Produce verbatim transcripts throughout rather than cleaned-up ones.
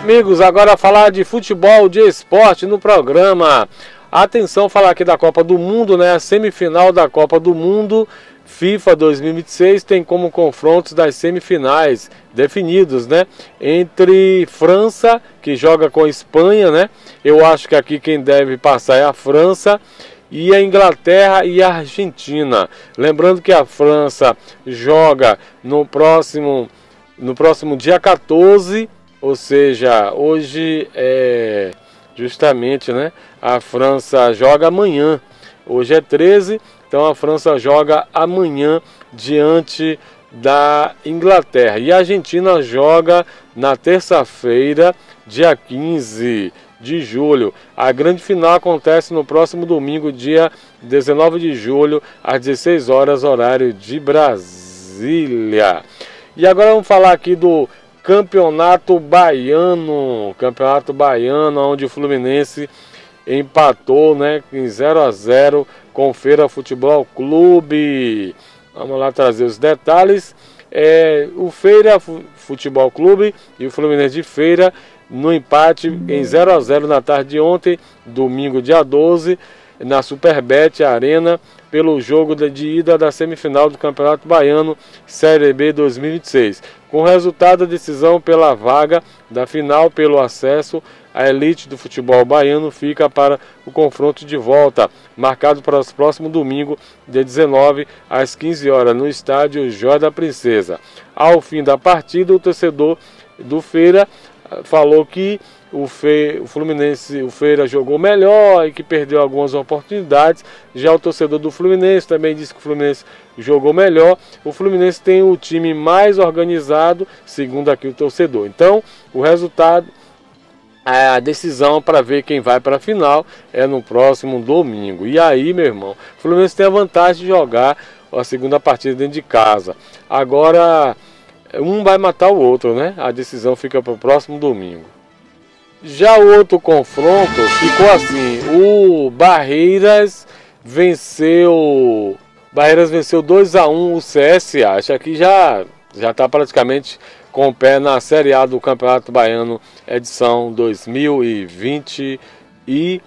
amigos, agora falar de futebol, de esporte no programa. Atenção, falar aqui da Copa do Mundo, né? A semifinal da Copa do Mundo FIFA dois mil e vinte e seis tem como confrontos das semifinais definidos, né? Entre França, que joga com a Espanha, né? Eu acho que aqui quem deve passar é a França, e a Inglaterra e a Argentina. Lembrando que a França joga no próximo, no próximo dia quatorze, ou seja, hoje é justamente, né? A França joga amanhã. Hoje é treze, então a França joga amanhã diante da Inglaterra. E a Argentina joga na terça-feira, dia quinze de julho. A grande final acontece no próximo domingo, dia dezenove de julho, às dezesseis horas, horário de Brasília. E agora vamos falar aqui do Campeonato Baiano. Campeonato Baiano, onde o Fluminense empatou, né, em zero a zero com o Feira Futebol Clube. Vamos lá trazer os detalhes. É, o Feira Futebol Clube e o Fluminense de Feira no empate em zero a zero na tarde de ontem, domingo dia doze, na Superbet Arena, pelo jogo de ida da semifinal do Campeonato Baiano Série B dois mil e vinte e seis. Com o resultado da decisão pela vaga da final pelo acesso, a elite do futebol baiano fica para o confronto de volta, marcado para o próximo domingo, dia dezenove, às quinze horas, no estádio Joia da Princesa. Ao fim da partida, o torcedor do Feira falou que o, Fe, o Fluminense, o Feira jogou melhor e que perdeu algumas oportunidades. Já o torcedor do Fluminense também disse que o Fluminense jogou melhor. O Fluminense tem o time mais organizado, segundo aqui o torcedor. Então, o resultado, a decisão para ver quem vai para a final é no próximo domingo. E aí, meu irmão, o Fluminense tem a vantagem de jogar a segunda partida dentro de casa. Agora, um vai matar o outro, né? A decisão fica para o próximo domingo. Já o outro confronto ficou assim: o Barreiras venceu, Barreiras venceu dois a um o C S A. Acho que já já está praticamente com o pé na Série A do Campeonato Baiano, edição dois mil e vinte e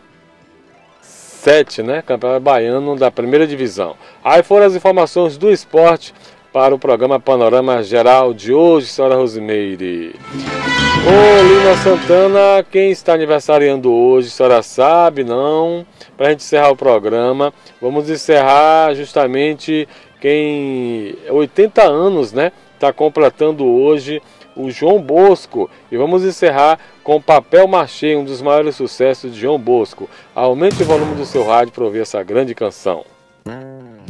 sete, né? Campeonato Baiano da primeira divisão. Aí foram as informações do esporte para o programa Panorama Geral de hoje, senhora Rosimeire. Ô, Lina Santana, quem está aniversariando hoje, a senhora sabe, não? Para a gente encerrar o programa, vamos encerrar justamente quem... oitenta anos, né? Está completando hoje o João Bosco. E vamos encerrar com Papel Machê, um dos maiores sucessos de João Bosco. Aumente o volume do seu rádio para ouvir essa grande canção.